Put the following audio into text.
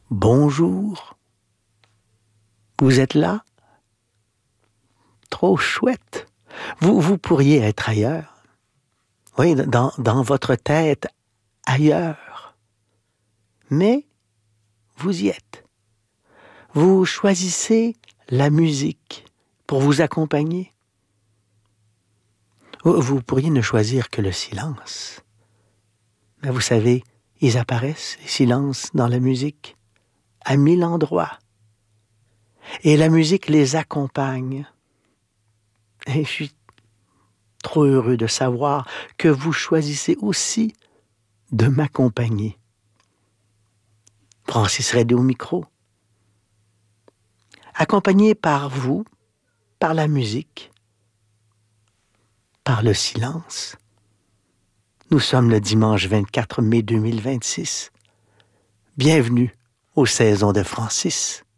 Bonjour. Vous êtes là? Trop chouette. Vous pourriez être ailleurs. Oui, dans votre tête, ailleurs. Mais vous y êtes. Vous choisissez la musique pour vous accompagner. Vous pourriez ne choisir que le silence. Mais vous savez, ils apparaissent, les silences, dans la musique, à 1000 endroits. Et la musique les accompagne. Et je suis trop heureux de savoir que vous choisissez aussi de m'accompagner. Francis Redé au micro. Accompagné par vous, par la musique, par le silence. Nous sommes le dimanche 24 mai 2026. Bienvenue aux saisons de Francis.